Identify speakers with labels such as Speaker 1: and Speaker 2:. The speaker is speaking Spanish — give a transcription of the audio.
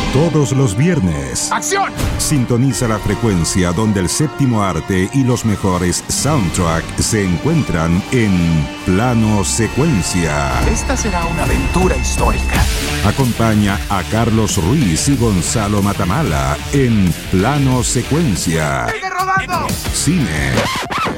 Speaker 1: Todos los viernes.
Speaker 2: ¡Acción!
Speaker 1: Sintoniza la frecuencia donde el séptimo arte y los mejores soundtracks se encuentran en Plano Secuencia.
Speaker 2: Esta será una aventura histórica.
Speaker 1: Acompaña a Carlos Ruiz y Gonzalo Matamala en Plano Secuencia.
Speaker 2: ¡Sigue rodando!
Speaker 1: Cine,